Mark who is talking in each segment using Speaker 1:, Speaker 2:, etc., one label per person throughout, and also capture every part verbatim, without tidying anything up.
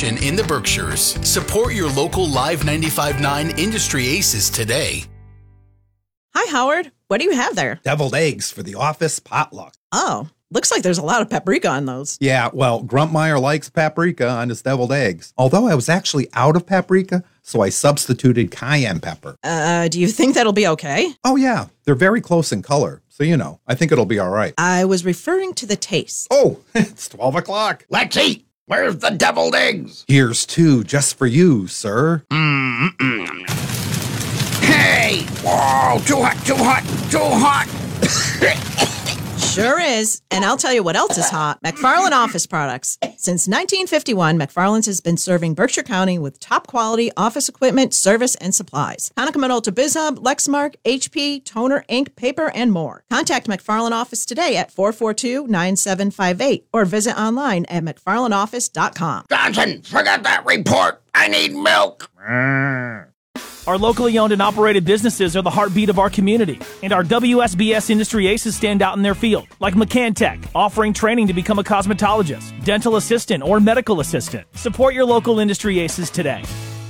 Speaker 1: station in the Berkshires. Support your local Live ninety-five point nine Industry Aces today.
Speaker 2: Hi, Howard. What do you have there?
Speaker 3: Deviled eggs for the office potluck.
Speaker 2: Oh, looks like there's a lot of paprika on those.
Speaker 3: Yeah, well, Grumpmeyer likes paprika on his deviled eggs. Although I was actually out of paprika, so I substituted cayenne pepper.
Speaker 2: Uh, do you think that'll be okay?
Speaker 3: Oh, yeah. They're very close in color. So, you know, I think it'll be all right.
Speaker 2: I was referring to the taste.
Speaker 3: Oh, it's twelve o'clock.
Speaker 4: Let's eat. Where's the deviled eggs?
Speaker 3: Here's two just for you, sir.
Speaker 4: Mm-mm. Hey! Whoa, too hot, too hot, too hot.
Speaker 2: Sure is. And I'll tell you what else is hot. McFarland Office Products. Since nineteen fifty-one, McFarland's has been serving Berkshire County with top quality office equipment, service, and supplies. Hanukkah Minolta BizHub, Lexmark, H P, toner, ink, paper, and more. Contact McFarland Office today at four four two, nine seven five eight or visit online at mcfarland office dot com.
Speaker 4: Johnson, forget that report. I need milk.
Speaker 5: Our locally owned and operated businesses are the heartbeat of our community, and our W S B S Industry Aces stand out in their field, like McCanTech, offering training to become a cosmetologist, dental assistant, or medical assistant. Support your local Industry Aces today.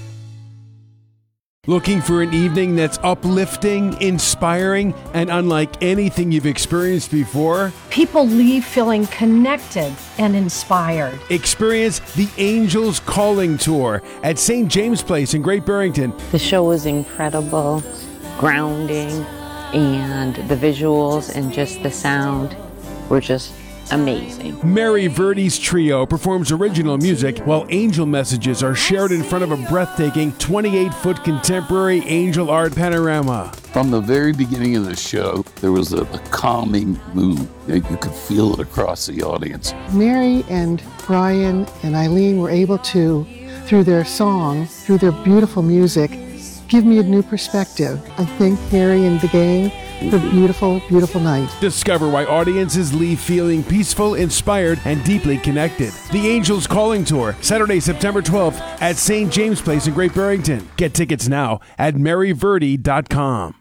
Speaker 6: Looking for an evening that's uplifting, inspiring, and unlike anything you've experienced before?
Speaker 7: People leave feeling connected and inspired.
Speaker 6: Experience the Angels Calling Tour at Saint James Place in Great Barrington.
Speaker 8: The show was incredible, grounding, and the visuals and just the sound were just amazing.
Speaker 6: Mary Verdi's trio performs original music while angel messages are shared in front of a breathtaking twenty-eight foot contemporary angel art panorama.
Speaker 9: From the very beginning of the show, there was a, a calming mood. You could feel it across the audience.
Speaker 10: Mary and Brian and Eileen were able to, through their song, through their beautiful music, give me a new perspective. I thank Harry and the gang for a beautiful, beautiful night.
Speaker 6: Discover why audiences leave feeling peaceful, inspired, and deeply connected. The Angels Calling Tour, Saturday, September twelfth at Saint James Place in Great Barrington. Get tickets now at mary verdi dot com.